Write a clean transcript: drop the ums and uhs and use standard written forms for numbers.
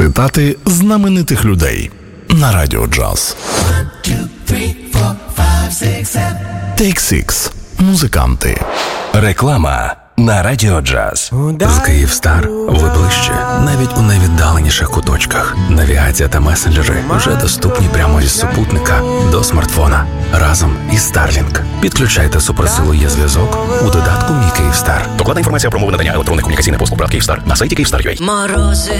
Цитати знаменитих людей на Радіо Джаз. Take Six. Музиканти. Реклама на Радіо Джаз. З Київстар ви ближче, навіть у найвіддаленіших куточках. Навігація та месенджери вже доступні прямо із супутника до смартфона. Разом із Starlink. Підключайте суперсилу є-зв'язок у додатку «Мій Київстар». Докладна інформація про умови надання електронних комунікаційних послуг брат Київстар на сайті Київстар.ua. Морози